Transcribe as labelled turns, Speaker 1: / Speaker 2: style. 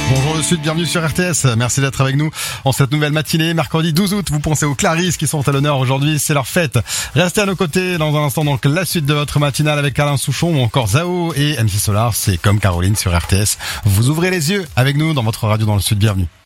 Speaker 1: Bonjour le Sud, bienvenue sur RTS. Merci d'être avec nous en cette nouvelle matinée. Mercredi 12 août, vous pensez aux Clarisse qui sont à l'honneur aujourd'hui, c'est leur fête. Restez à nos côtés dans un instant, donc la suite de votre matinale avec Alain Souchon ou encore Zao et MC Solar. C'est comme Caroline sur RTS. Vous ouvrez les yeux avec nous dans votre radio dans le Sud, bienvenue.